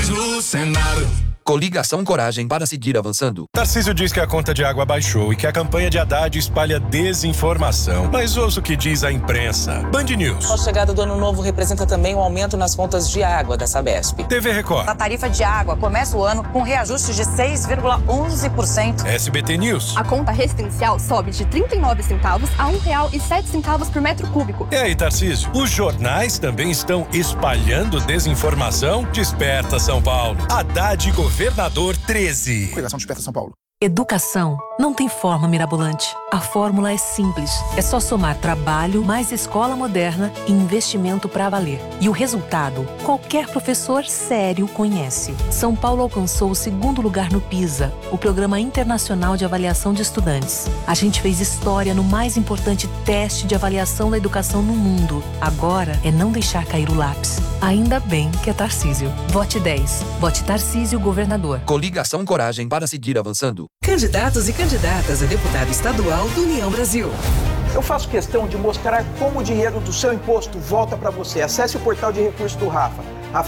no Senado. Coligação Coragem para seguir avançando. Tarcísio diz que a conta de água baixou e que a campanha de Haddad espalha desinformação. Mas ouça o que diz a imprensa. Band News. A chegada do ano novo representa também um aumento nas contas de água da Sabesp. TV Record. A tarifa de água começa o ano com reajuste de 6,11%. SBT News. A conta residencial sobe de 39 centavos a R$1,07 por metro cúbico. E aí, Tarcísio? Os jornais também estão espalhando desinformação? Desperta, São Paulo. Haddad Governador 13. Coligação Desperta São Paulo. Educação não tem forma mirabolante. A fórmula é simples. É só somar trabalho, mais escola moderna e investimento para valer. E o resultado, qualquer professor sério conhece. São Paulo alcançou o 2º lugar no PISA, o Programa Internacional de Avaliação de Estudantes. A gente fez história no mais importante teste de avaliação da educação no mundo. Agora é não deixar cair o lápis. Ainda bem que é Tarcísio. Vote 10. Vote Tarcísio Governador. Coligação Coragem para seguir avançando. Candidatos e candidatas a deputado estadual do União Brasil. Eu faço questão de mostrar como o dinheiro do seu imposto volta para você. Acesse o portal de recursos do Rafa,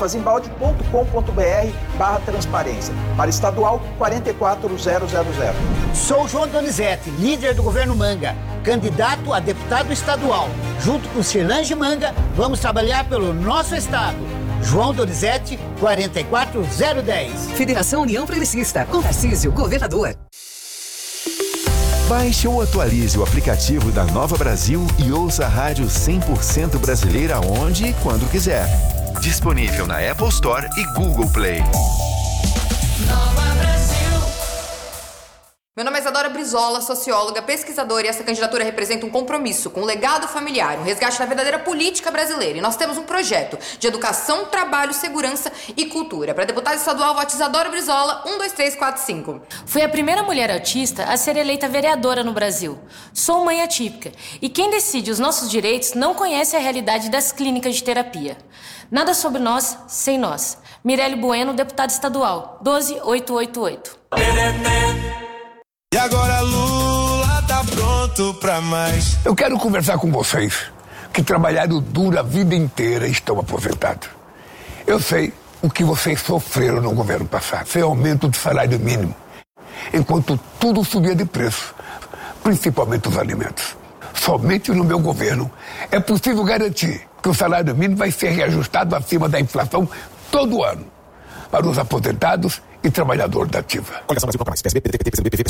rafazimbalde.com.br/transparência. Para estadual, 44000. Sou João Donizete, líder do governo Manga, candidato a deputado estadual. Junto com Cirlange Manga, vamos trabalhar pelo nosso estado. João Donizete, 44010. Federação União Progressista, com Tarcísio, governador. Baixe ou atualize o aplicativo da Nova Brasil e ouça a rádio 100% brasileira onde e quando quiser. Disponível na Apple Store e Google Play. Nova Brasil. Meu nome é Isadora Brizola, socióloga, pesquisadora, e essa candidatura representa um compromisso com o legado familiar, um resgate da verdadeira política brasileira. E nós temos um projeto de educação, trabalho, segurança e cultura. Para deputada estadual, vote Isadora Brizola, 12345. Fui a primeira mulher autista a ser eleita vereadora no Brasil. Sou mãe atípica e quem decide os nossos direitos não conhece a realidade das clínicas de terapia. Nada sobre nós, sem nós. Mirelle Bueno, deputada estadual, 12888. E agora Lula tá pronto pra mais. Eu quero conversar com vocês que trabalharam duro a vida inteira e estão aposentados. Eu sei o que vocês sofreram no governo passado. Foi aumento do salário mínimo, enquanto tudo subia de preço, principalmente os alimentos. Somente no meu governo é possível garantir que o salário mínimo vai ser reajustado acima da inflação todo ano para os aposentados e trabalhadores da ativa. Coligação Brasil Toca Mais. PSB, PDT, PT, PCdoB, PV,